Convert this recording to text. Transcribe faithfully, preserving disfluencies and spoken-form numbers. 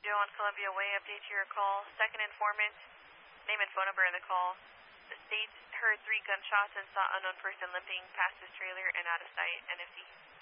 Joe on Columbia Way, update to your call. Second informant, name and phone number of the call. The state heard three gunshots and saw unknown person limping past his trailer and out of sight, N F D.